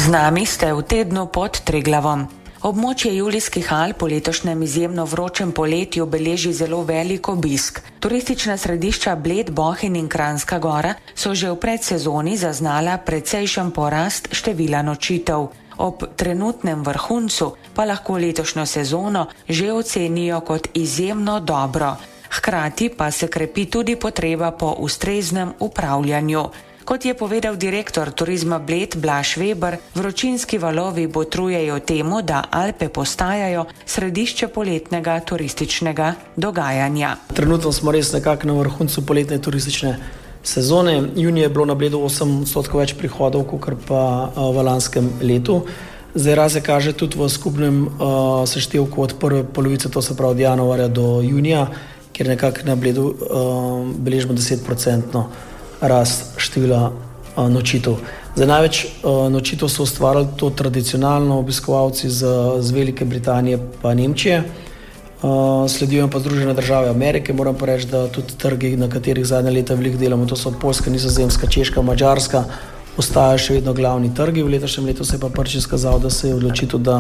Z nami ste v tednu pod Triglavom. Območje Julijskih Alp po letošnjem izjemno vročem poletju beleži zelo velik obisk. Turistična središča Bled, Bohinj in Kranjska Gora so že v predsezoni zaznala precejšen porast števila nočitev. Ob trenutnem vrhuncu pa lahko letošnjo sezono že ocenijo kot izjemno dobro. Hkrati pa se krepi tudi potreba po ustreznem upravljanju. Kot je povedal direktor turizma Bled Blaž Veber, vročinski valovi botrujejo temu, da Alpe postajajo središče poletnega turističnega dogajanja. Trenutno smo res nekako na vrhuncu poletne turistične sezone. Junija je bilo na Bledu 8% več prihodov, kot pa v lanskem letu. Zdaj raze kaže tudi v skupnem seštevku od prve polovice, to se pravi od januarja do junija, kjer nekako na Bledu beležimo 10% rast števila nočitev. Za največ nočitev so ustvarjali to tradicionalno obiskovalci z Velike Britanije pa Nemčije. Sledijo pa Združene države Amerike. Moram pa reči, da tudi trgi, na katerih zadnje leta veliko delamo, to so Poljska, Nizozemska, Češka, Madžarska, ostajajo še vedno glavni trgi. V letošnjem letu se je pa prvič izkazalo, da se je odločitev, da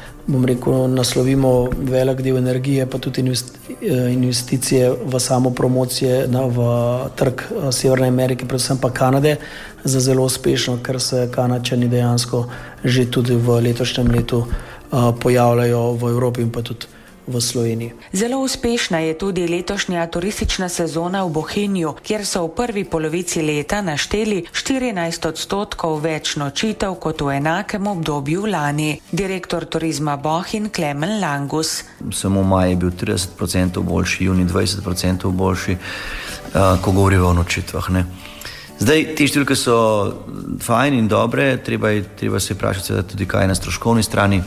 naslovimo velik del energije, pa tudi investicije v samo promocije v trg Severne Amerike, predvsem pa Kanade, za zelo uspešno, ker se Kanadčani dejansko že tudi v letošnjem letu pojavljajo v Evropi in pa tudi v Sloveniji. Zelo uspešna je tudi letošnja turistična sezona v Bohinju, kjer so v prvi polovici leta našteli 14% več nočitev kot v enakem obdobju lani. Direktor turizma Bohinj Klemen Langus. Samo maj je bil 30% boljši, junij 20% boljši, ko govorimo o nočitvah. Zdaj, te številke so fajn in dobre, treba se vprašati tudi, kaj je na stroškovni strani.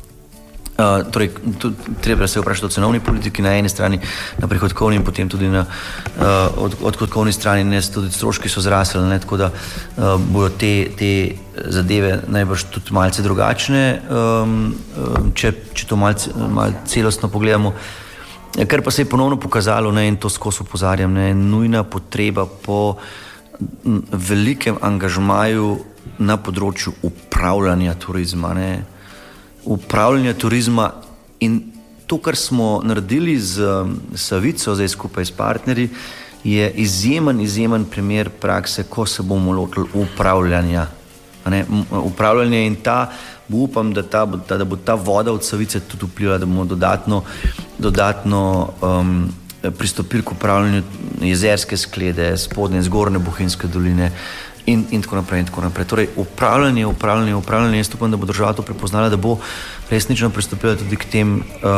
Treba se vprašati o cenovni politiki na eni strani, na prihodkovni in potem tudi na odhodkovni strani, tudi stroški so zrasli, tako da bojo te zadeve najbrž tudi malce drugačne, če to malce celostno pogledamo. Kar pa se je ponovno pokazalo, in to skozi opozarjam, nujna potreba po velikem angažmaju na področju upravljanja turizma, upravljanja turizma in to, kar smo naredili z Savico, zdaj skupaj s partnerji, je izjemen primer prakse, ko se bomo lotili upravljanja. Upravljanje in upam, da bo ta voda od Savice tudi vplivala, da bomo dodatno pristopili k upravljanju jezerske sklede, spodnje, zgornje Bohinjske doline, in tako naprej. Torej, upravljanje, jaz upam, da bo država to prepoznala, da bo resnično pristopila tudi k tem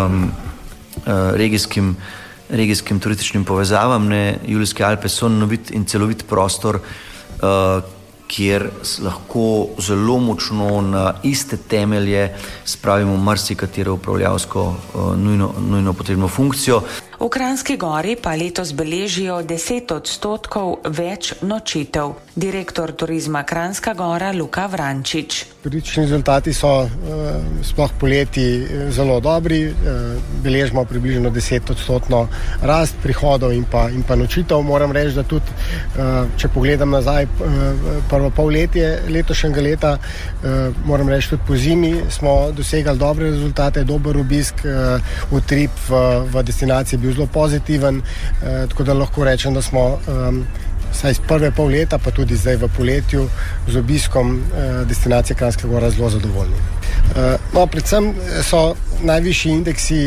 regijskim turističnim povezavam. Julijske Alpe so novit in celovit prostor, kjer lahko zelo močno na iste temelje spravimo marsikatero upravljavsko nujno potrebno funkcijo. V Kranjski Gori pa letos beležijo 10% več nočitev. Direktor turizma Kranjska Gora Luka Vrančič. Turistični rezultati so sploh poleti zelo dobri. Beležimo približno 10% rast prihodov in pa nočitev. Moram reči, da tudi, če pogledam nazaj prvo polletje letošnjega leta, moram reči tudi po zimi smo dosegali dobre rezultate, dober obisk, utrip v destinaciji bil zelo pozitiven, tako da lahko rečem, da smo saj iz prve pol leta, pa tudi zdaj v poletju z obiskom destinacije Kranjska Gora zelo zadovoljni. Predvsem so najvišji indeksi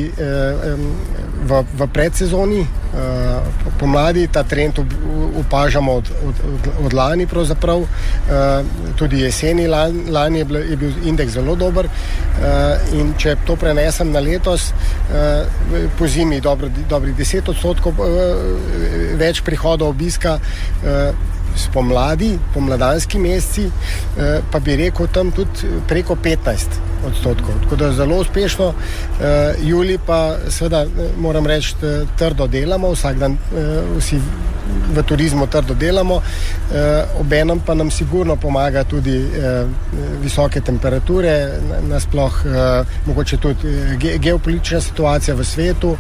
v predsezoni, pomladi ta trend opažamo od lani pravzaprav, tudi jeseni lani je bil indeks zelo dober in če to prenesem na letos, po zimi dobrih 10% več prihodov obiska, spomladi, pomladanski meseci, pa bi rekel tam tudi preko 15%. Tako da zelo uspešno. Julij pa seveda moram reči, trdo delamo, vsak dan vsi v turizmu trdo delamo, obenem pa nam sigurno pomaga tudi visoke temperature, nasploh mogoče tudi geopolitična situacija v svetu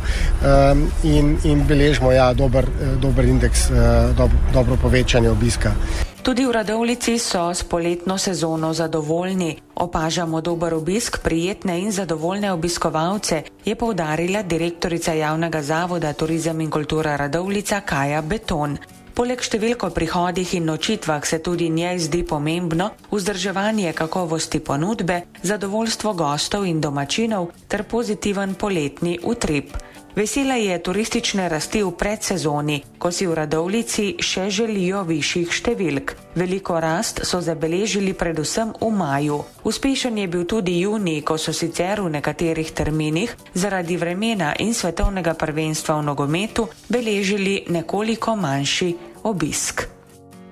in beležimo dober indeks, dobro povečanje obiska. Tudi v Radovljici so s poletno sezono zadovoljni. Opažamo dober obisk, prijetne in zadovoljne obiskovalce, je poudarila direktorica javnega zavoda Turizem in kultura Radovljica Kaja Beton. Poleg številko prihodih in nočitvah se tudi njej zdi pomembno vzdrževanje kakovosti ponudbe, zadovoljstvo gostov in domačinov ter pozitiven poletni utrip. Vesela je turistične rasti v predsezoni, ko si v Radovljici še želijo višjih številk. Veliko rast so zabeležili predvsem v maju. Uspešen je bil tudi junij, ko so sicer v nekaterih terminih zaradi vremena in svetovnega prvenstva v nogometu beležili nekoliko manjši obisk.